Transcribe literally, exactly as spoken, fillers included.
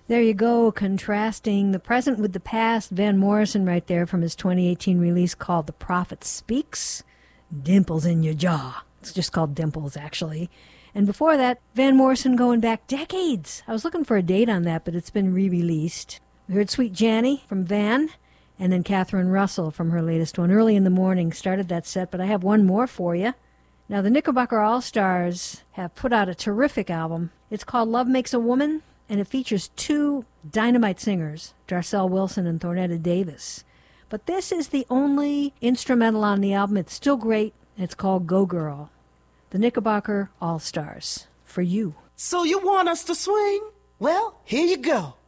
There you go, contrasting the present with the past. Van Morrison right there from his twenty eighteen release called The Prophet Speaks. Dimples in Your Jaw. It's just called Dimples, actually. And before that, Van Morrison going back decades. I was looking for a date on that, but it's been re-released. We heard Sweet Janny from Van, and then Catherine Russell from her latest one. Early in the morning started that set, but I have one more for you. Now, the Knickerbocker All-Stars have put out a terrific album. It's called Love Makes a Woman, and it features two dynamite singers, Darcel Wilson and Thornetta Davis. But this is the only instrumental on the album. It's still great. It's called Go Girl. The Knickerbocker All-Stars. For you. So you want us to swing? Well, here you go.